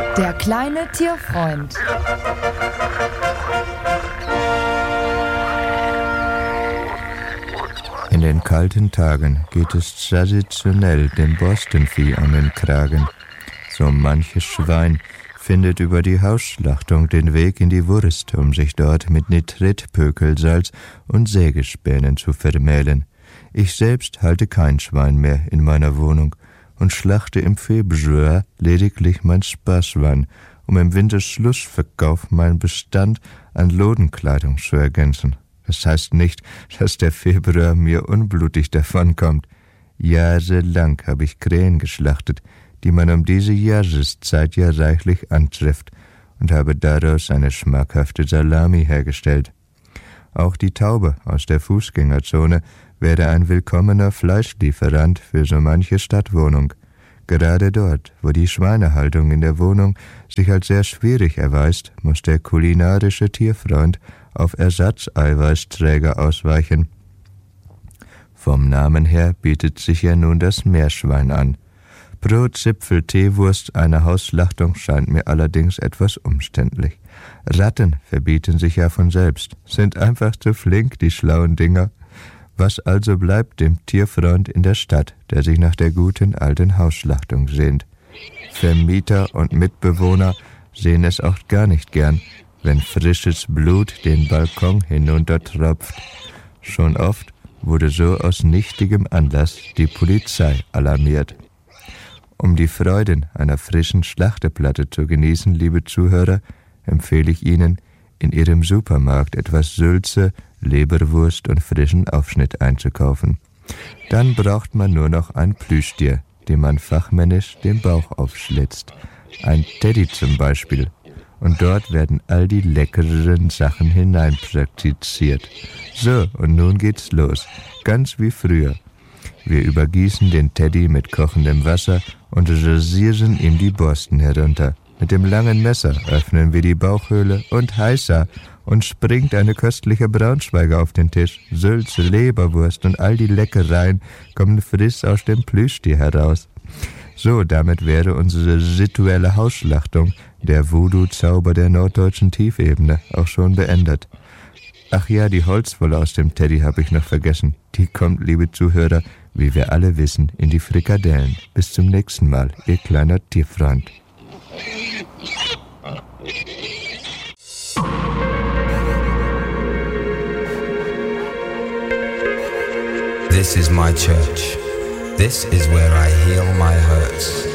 Der kleine Tierfreund. In den kalten Tagen geht es traditionell dem Borstenvieh an den Kragen. So manches Schwein findet über die Hausschlachtung den Weg in die Wurst, um sich dort mit Nitritpökelsalz und Sägespänen zu vermählen. Ich selbst halte kein Schwein mehr in meiner Wohnung und schlachte im Februar lediglich mein Spaßschwein, um im Winterschlussverkauf meinen Bestand an Lodenkleidung zu ergänzen. Das heißt nicht, dass der Februar mir unblutig davonkommt. Jahrelang habe ich Krähen geschlachtet, die man um diese Jahreszeit ja reichlich antrifft, und habe daraus eine schmackhafte Salami hergestellt. Auch die Taube aus der Fußgängerzone wäre ein willkommener Fleischlieferant für so manche Stadtwohnung. Gerade dort, wo die Schweinehaltung in der Wohnung sich als sehr schwierig erweist, muss der kulinarische Tierfreund auf Ersatzeiweißträger ausweichen. Vom Namen her bietet sich ja nun das Meerschwein an. Pro Zipfel Teewurst einer Hausschlachtung scheint mir allerdings etwas umständlich. Ratten verbieten sich ja von selbst, sind einfach zu flink, die schlauen Dinger. Was also bleibt dem Tierfreund in der Stadt, der sich nach der guten alten Hausschlachtung sehnt? Vermieter und Mitbewohner sehen es auch gar nicht gern, wenn frisches Blut den Balkon hinuntertropft. Schon oft wurde so aus nichtigem Anlass die Polizei alarmiert. Um die Freuden einer frischen Schlachteplatte zu genießen, liebe Zuhörer, empfehle ich Ihnen, in Ihrem Supermarkt etwas Sülze, Leberwurst und frischen Aufschnitt einzukaufen. Dann braucht man nur noch ein Plüschtier, dem man fachmännisch den Bauch aufschlitzt. Ein Teddy zum Beispiel. Und dort werden all die leckeren Sachen hineinpraktiziert. So, und nun geht's los. Ganz wie früher. Wir übergießen den Teddy mit kochendem Wasser und rasieren ihm die Borsten herunter. Mit dem langen Messer öffnen wir die Bauchhöhle und heißa, und springt eine köstliche Braunschweiger auf den Tisch. Sülze, Leberwurst und all die Leckereien kommen frisch aus dem Plüschtier heraus. So, damit wäre unsere rituelle Hausschlachtung, der Voodoo-Zauber der norddeutschen Tiefebene, auch schon beendet. Ach ja, die Holzwolle aus dem Teddy habe ich noch vergessen. Die kommt, liebe Zuhörer, wie wir alle wissen, in die Frikadellen. Bis zum nächsten Mal, Ihr kleiner Tierfreund. This is my church. This is where I heal my hurts.